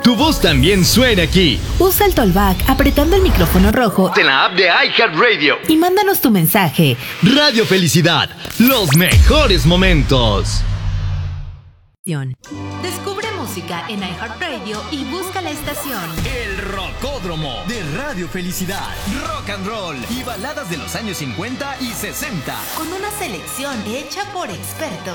Tu voz también suena aquí. Usa el Tollback apretando el micrófono rojo En la app de iHeartRadio. y mándanos tu mensaje. Radio Felicidad, los mejores momentos. Descubre música en iHeartRadio y busca la estación. El Rocódromo de Radio Felicidad. Rock and roll y baladas de los años 50 y 60. Con una selección hecha por expertos.